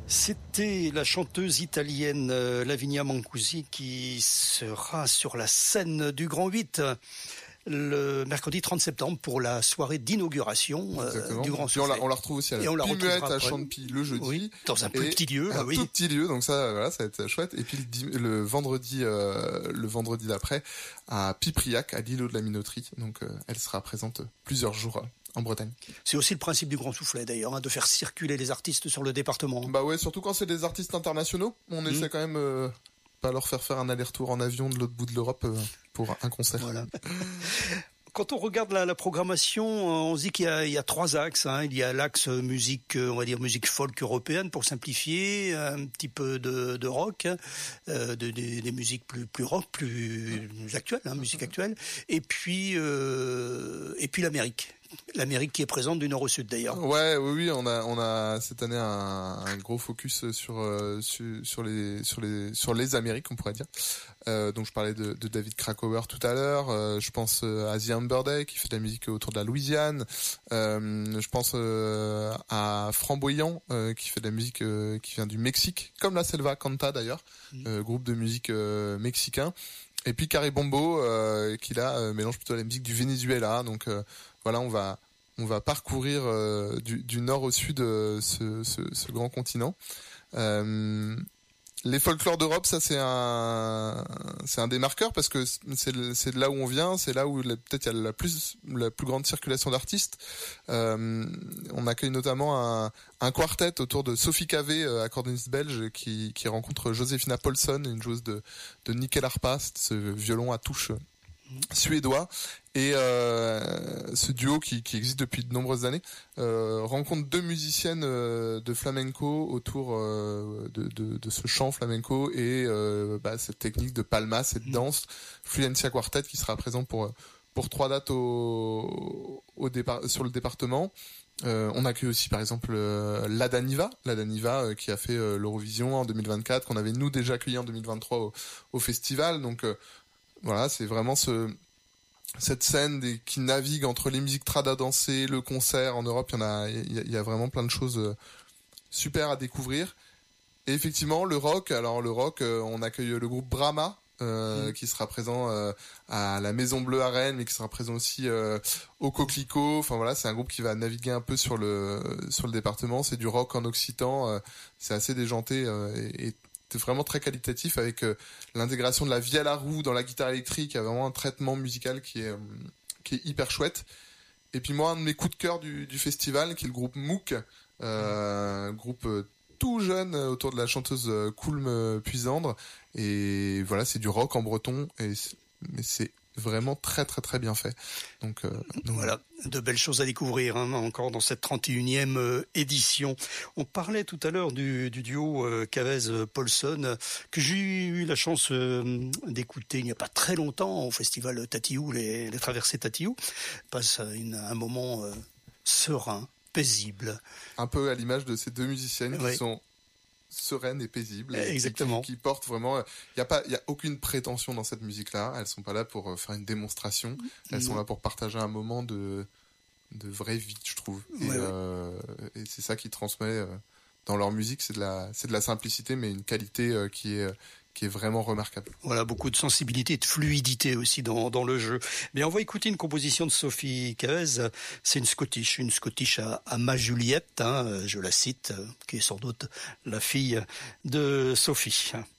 C'était la chanteuse italienne Lavinia Mancusi qui sera sur la scène du Grand 8 le mercredi 30 septembre pour la soirée d'inauguration du Grand Soufflet. On la retrouve aussi à la Muette à Champy le jeudi. Oui, dans un plus petit lieu. Un tout petit lieu, donc ça va être chouette. Et puis le vendredi d'après à Pipriac, à l'îlot de la Minoterie. Donc elle sera présente plusieurs jours en Bretagne. C'est aussi le principe du Grand Soufflet d'ailleurs, de faire circuler les artistes sur le département. Bah ouais, surtout quand c'est des artistes internationaux, on essaie quand même pas leur faire un aller-retour en avion de l'autre bout de l'Europe pour un concert. Voilà. Quand on regarde la programmation, on se dit qu'il y a trois axes. Il y a l'axe musique, on va dire musique folk européenne pour simplifier, un petit peu de rock, des musiques plus rock, plus actuelles, musique actuelle, et puis l'Amérique. L'Amérique qui est présente du nord au sud d'ailleurs. Oui, on a cette année un gros focus sur les Amériques, on pourrait dire. Donc je parlais de David Krakauer tout à l'heure. Je pense à The Amber Day qui fait de la musique autour de la Louisiane. Je pense à Framboyant qui fait de la musique qui vient du Mexique, comme la Selva Canta d'ailleurs, groupe de musique mexicain. Et puis Caribombo qui là mélange plutôt la musique du Venezuela. Donc voilà, on va parcourir du nord au sud ce grand continent. Les folklores d'Europe, ça c'est un des marqueurs parce que c'est de là où on vient, c'est là où peut-être il y a la plus grande circulation d'artistes. On accueille notamment un quartet autour de Sophie Cavé, accordéoniste belge, qui rencontre Josefina Paulson, une joueuse de nickel harpa, ce violon à touche suédois, et ce duo qui existe depuis de nombreuses années rencontre deux musiciennes de flamenco autour de ce chant flamenco et cette technique de palmas et de danse. Fluencia Quartet qui sera présent pour 3 dates sur le département. On accueille aussi par exemple Ladaniva qui a fait l'Eurovision en 2024, qu'on avait nous déjà accueilli en 2023 au festival. Donc voilà, c'est vraiment cette scène qui navigue entre les musiques trad à danser, le concert. En Europe, il y a vraiment plein de choses super à découvrir. Et effectivement, le rock, on accueille le groupe Brahma, qui sera présent à la Maison Bleue à Rennes, mais qui sera présent aussi au Coquelicot. Enfin voilà, c'est un groupe qui va naviguer un peu sur le département. C'est du rock en occitan, c'est assez déjanté et c'est vraiment très qualitatif avec l'intégration de la vielle à roue dans la guitare électrique. Il y a vraiment un traitement musical qui est hyper chouette. Et puis moi, un de mes coups de cœur du festival, qui est le groupe Mouk, groupe tout jeune autour de la chanteuse Coulme Puisandre. Et voilà, c'est du rock en breton, mais c'est vraiment très très très bien fait. Donc voilà, de belles choses à découvrir encore dans cette 31e édition. On parlait tout à l'heure du duo Cavez-Paulson que j'ai eu la chance d'écouter il n'y a pas très longtemps au festival Tatiou, les traversées Tatiou. Passe un moment serein, paisible. Un peu à l'image de ces deux musiciennes qui sont sereine et paisible. Exactement. Qui porte vraiment, il y a aucune prétention dans cette musique-là. Elles sont pas là pour faire une démonstration. Elles sont là pour partager un moment de vraie vie, je trouve. Et c'est ça qui transmet dans leur musique. C'est de la simplicité, mais une qualité qui est vraiment remarquable. Voilà, beaucoup de sensibilité et de fluidité aussi dans le jeu. Mais on va écouter une composition de Sophie Cavez. C'est une Scottish à ma Juliette, je la cite, qui est sans doute la fille de Sophie.